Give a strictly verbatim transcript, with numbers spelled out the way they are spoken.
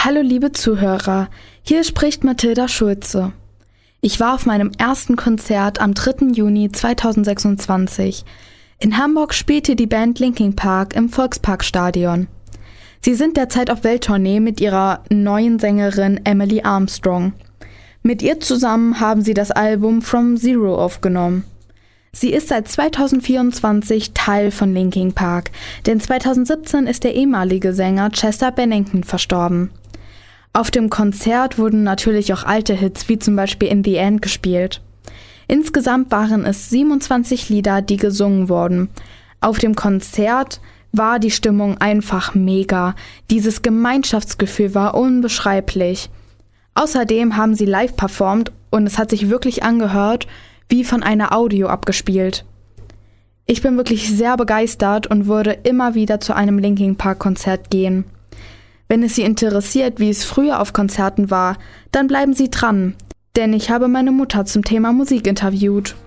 Hallo liebe Zuhörer, hier spricht Mathilda Schulze. Ich war auf meinem ersten Konzert am dritten Juni zweitausendsechsundzwanzig. In Hamburg spielte die Band Linkin Park im Volksparkstadion. Sie sind derzeit auf Welttournee mit ihrer neuen Sängerin Emily Armstrong. Mit ihr zusammen haben sie das Album From Zero aufgenommen. Sie ist seit zweitausendvierundzwanzig Teil von Linkin Park, denn zweitausendsiebzehn ist der ehemalige Sänger Chester Bennington verstorben. Auf dem Konzert wurden natürlich auch alte Hits wie zum Beispiel In the End gespielt. Insgesamt waren es siebenundzwanzig Lieder, die gesungen wurden. Auf dem Konzert war die Stimmung einfach mega. Dieses Gemeinschaftsgefühl war unbeschreiblich. Außerdem haben sie live performt und es hat sich wirklich angehört, wie von einer Audio abgespielt. Ich bin wirklich sehr begeistert und würde immer wieder zu einem Linkin Park Konzert gehen. Wenn es Sie interessiert, wie es früher auf Konzerten war, dann bleiben Sie dran, denn ich habe meine Mutter zum Thema Musik interviewt.